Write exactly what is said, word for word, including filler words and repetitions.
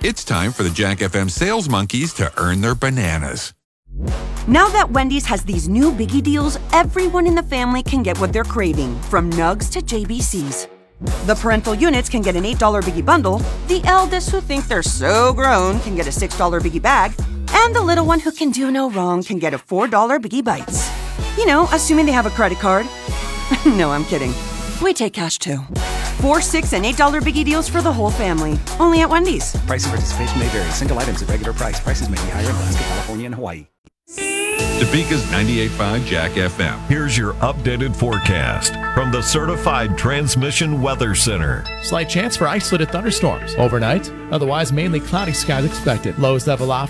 It's time for the Jack F M sales monkeys to earn their bananas. Now that Wendy's has these new biggie deals, everyone in the family can get what they're craving, from nugs to J B Cs. The parental units can get an eight dollar biggie bundle, the eldest who think they're so grown can get a six dollar biggie bag, and the little one who can do no wrong can get a four dollar biggie bites. You know, assuming they have a credit card. No, I'm kidding. We take cash too. Four, six, and eight dollar biggie deals for the whole family. Only at Wendy's. Price and participation may vary. Single items at regular price. Prices may be higher in Alaska, California, and Hawaii. Topeka's ninety-eight point five Jack F M. Here's your updated forecast from the Certified Transmission Weather Center. Slight chance for isolated thunderstorms overnight. Otherwise, mainly cloudy skies expected. Lows level off